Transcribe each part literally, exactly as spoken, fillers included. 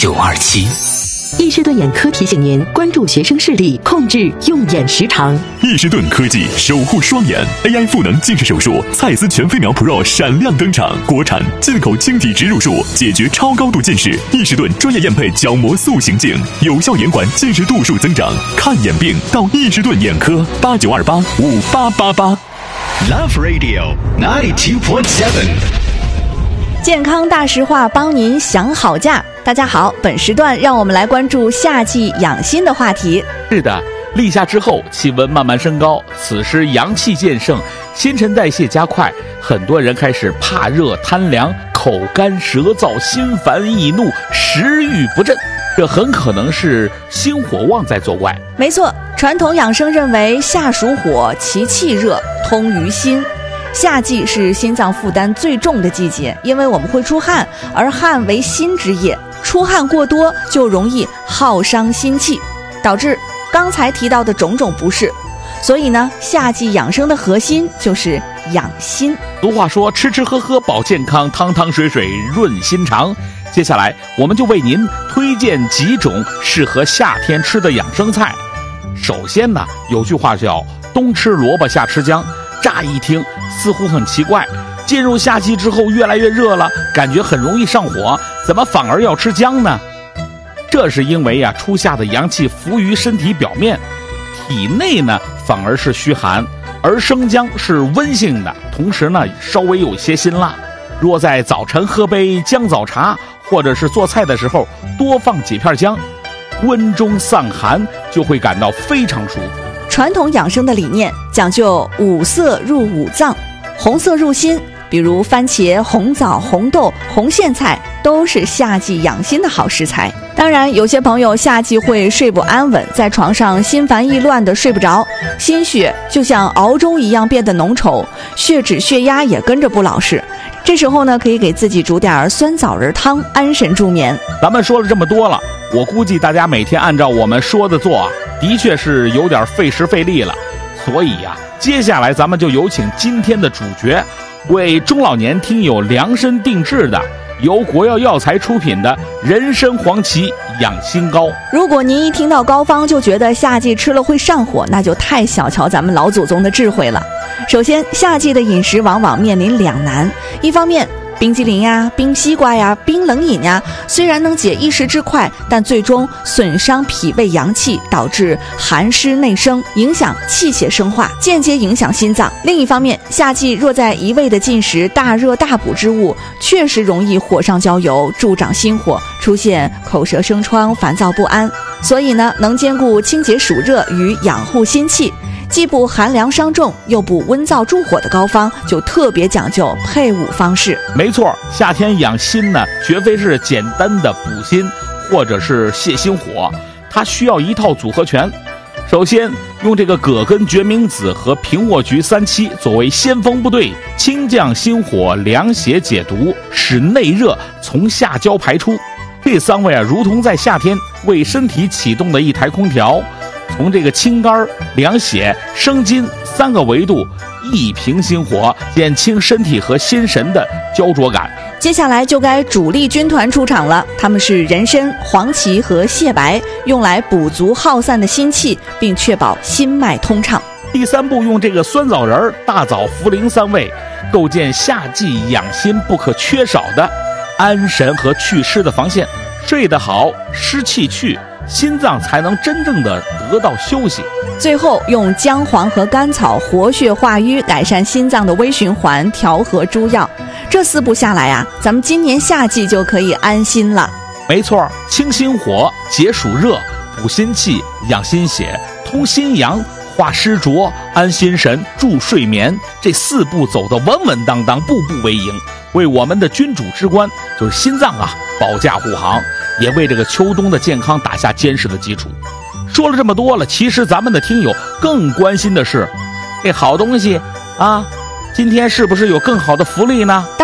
九二七。 易士顿眼科提醒您关注学生视力，控制用眼时长。 易士顿科技守护双眼 A I 赋能近视手术，蔡司全飞秒 Pro 闪亮登场，国产进口晶体植入术，解决超高度近视。易士顿专业验配角膜塑形镜，有效延缓近视度数增长。看眼病到易士顿眼科，八九二八五八八八。 Love Radio ninety-two point seven。 健康大实话，帮您想好价。大家好，本时段让我们来关注夏季养心的话题。 是的，立夏之后气温慢慢升高，此时阳气渐盛，新陈代谢加快，很多人开始怕热贪凉，口干舌燥，心烦易怒，食欲不振，这很可能是心火旺在作怪。 没错，传统养生认为夏属火，其气热，通于心。夏季是心脏负担最重的季节，因为我们会出汗，而汗为心之液，出汗过多就容易耗伤心气，导致刚才提到的种种不适。所以呢，夏季养生的核心就是养心。 俗话说，吃吃喝喝保健康，汤汤水水润心肠。接下来我们就为您推荐几种适合夏天吃的养生菜。首先呢，有句话叫冬吃萝卜夏吃姜，乍一听似乎很奇怪，进入夏季之后越来越热了，感觉很容易上火，怎么反而要吃姜呢？这是因为啊，初夏的阳气浮于身体表面，体内呢反而是虚寒，而生姜是温性的，同时呢稍微有些辛辣。若在早晨喝杯姜枣茶，或者是做菜的时候多放几片姜，温中散寒，就会感到非常舒服。 传统养生的理念讲究五色入五脏，红色入心，比如番茄、红枣、红豆、红苋菜都是夏季养心的好食材。当然，有些朋友夏季会睡不安稳，在床上心烦意乱的睡不着，心血就像熬粥一样变得浓稠，血脂血压也跟着不老实。这时候呢，可以给自己煮点酸枣仁汤，安神助眠。 咱们说了这么多了，我估计大家每天按照我们说的做啊，的确是有点费时费力了。所以呀、啊，接下来咱们就有请今天的主角，为中老年听友量身定制的，由国药药材出品的人参黄芪养心膏。 如果您一听到膏方就觉得夏季吃了会上火，那就太小瞧咱们老祖宗的智慧了。首先，夏季的饮食往往面临两难，一方面冰激凌呀、冰西瓜呀、冰冷饮呀，虽然能解一时之快，但最终损伤脾胃阳气，导致寒湿内生，影响气血生化，间接影响心脏。另一方面，夏季若在一味的进食大热大补之物，确实容易火上浇油，助长心火，出现口舌生疮、烦躁不安。所以呢，能兼顾清洁暑热与养护心气，既不寒凉伤重又不温燥助火的膏方，就特别讲究配伍方式。 没错，夏天养心呢，绝非是简单的补心或者是泻心火，它需要一套组合拳。首先用这个葛根决明子和平卧菊三七作为先锋部队，清降心火，凉血解毒，使内热从下焦排出。这三位啊，如同在夏天为身体启动的一台空调，从这个清肝、凉血、生津三个维度一平心火，减轻身体和心神的焦灼感。 接下来就该主力军团出场了，他们是人参、黄芪和蟹白，用来补足耗散的心气，并确保心脉通畅。 第三步，用这个酸枣仁、大枣、茯苓三味，构建夏季养心不可缺少的安神和祛湿的防线。睡得好，湿气去，心脏才能真正的得到休息。 最后用姜黄和甘草活血化瘀，改善心脏的微循环，调和诸药。这四步下来啊，咱们今年夏季就可以安心了。 没错，清心火，解暑热，补心气，养心血，通心阳，化湿浊，安心神，助睡眠。这四步走得稳稳当当，步步为营，为我们的君主之官就是心脏啊保驾护航，也为这个秋冬的健康打下坚实的基础。说了这么多了，其实咱们的听友更关心的是，这好东西啊，今天是不是有更好的福利呢？ 当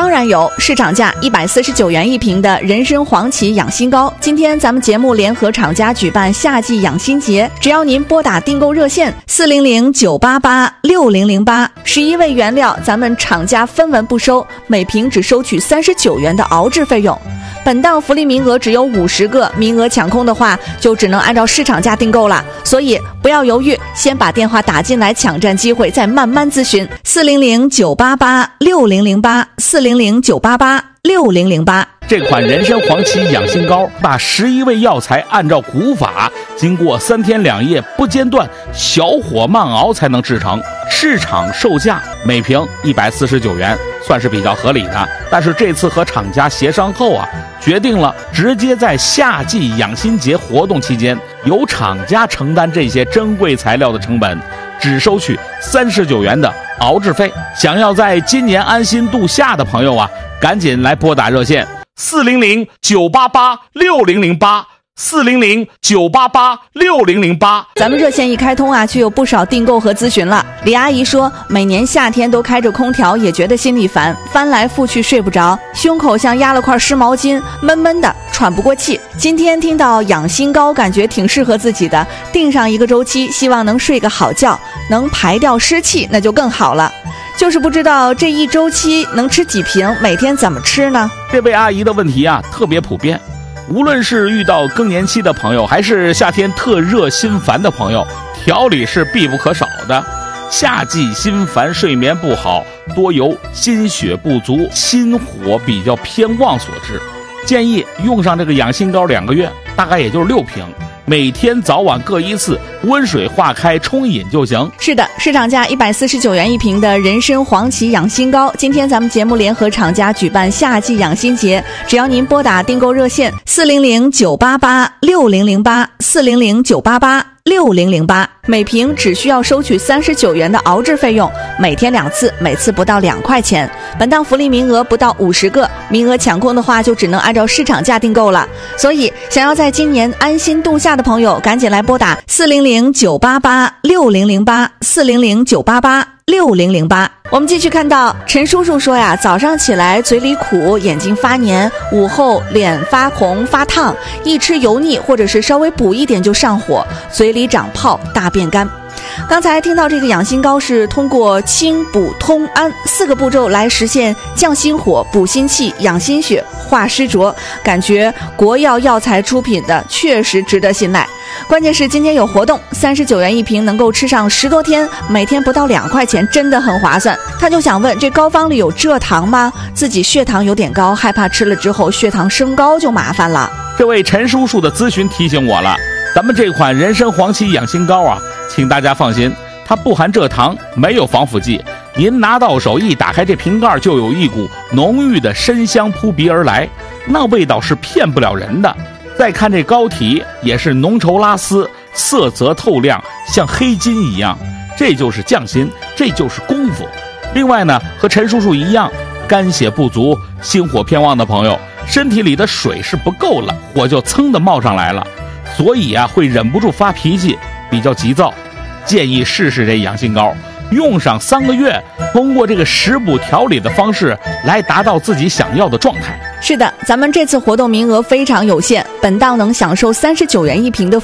当然有，市场价一百四十九元一瓶的人参黄芪养心膏，今天咱们节目联合厂家举办夏季养心节，只要您拨打订购热线四零零九八八六零零八，十一味原料咱们厂家分文不收，每瓶只收取三十九元的熬制费用。本档福利名额只有五十个，名额抢空的话就只能按照市场价订购了，所以不要犹豫，先把电话打进来抢占机会，再慢慢咨询四零零九八八六零零八四零零九八八六零零八。 这款人参黄芪养心膏把十一味药材按照古法，经过三天两夜不间断小火慢熬才能制成，市场售价每瓶一百四十九元，算是比较合理的。但是这次和厂家协商后啊，决定了直接在夏季养心节活动期间，由厂家承担这些珍贵材料的成本，只收取三十九元的熬制费。想要在今年安心度夏的朋友啊，赶紧来拨打热线四零零九八八六零零八四零零九八八六零零八。 咱们热线一开通啊，就有不少订购和咨询了。李阿姨说，每年夏天都开着空调，也觉得心里烦，翻来覆去睡不着，胸口像压了块湿毛巾，闷闷的，喘不过气。今天听到养心膏，感觉挺适合自己的，订上一个周期，希望能睡个好觉，能排掉湿气，那就更好了。就是不知道这一周期能吃几瓶，每天怎么吃呢？ 这位阿姨的问题啊，特别普遍。无论是遇到更年期的朋友，还是夏天特热心烦的朋友，调理是必不可少的。夏季心烦睡眠不好，多由心血不足、心火比较偏旺所致。建议用上这个养心膏两个月，大概也就是六瓶，每天早晚各一次，温水化开冲饮就行。 是的，市场价一百四十九元一瓶的人参黄芪养心膏，今天咱们节目联合厂家举办夏季养心节，只要您拨打订购热线四零零九八八六零零八四零零九八八六零零八，每瓶只需要收取三十九元的熬制费用，每天两次，每次不到两块钱。本档福利名额不到五十个，名额抢空的话就只能按照市场价订购了。所以想要在今年安心度夏的朋友，赶紧来拨打四零零九八八六零零八四零零九八八六零零八。我们继续看到陈叔叔说呀，早上起来嘴里苦，眼睛发黏，午后脸发红发烫，一吃油腻或者是稍微补一点就上火，嘴里长泡，大便干。刚才听到这个养心膏是通过清补通安四个步骤来实现降心火、补心气、养心血、化湿浊，感觉国药药材出品的确实值得信赖。关键是今天有活动，三十九元一瓶，能够吃上十多天，每天不到两块钱，真的很划算。他就想问，这膏方里有蔗糖吗？自己血糖有点高，害怕吃了之后血糖升高就麻烦了。 这位陈叔叔的咨询提醒我了，咱们这款人参黄芪养心膏啊，请大家放心，它不含蔗糖，没有防腐剂。您拿到手一打开这瓶盖，就有一股浓郁的参香扑鼻而来，那味道是骗不了人的。再看这膏体，也是浓稠拉丝，色泽透亮，像黑金一样，这就是匠心，这就是功夫。另外呢，和陈叔叔一样，肝血不足、心火偏旺的朋友，身体里的水是不够了，火就噌的冒上来了，所以啊会忍不住发脾气，比较急躁。建议试试这养心膏，用上三个月，通过这个食补调理的方式来达到自己想要的状态。 是的，咱们这次活动名额非常有限，本档能享受三十九元一瓶的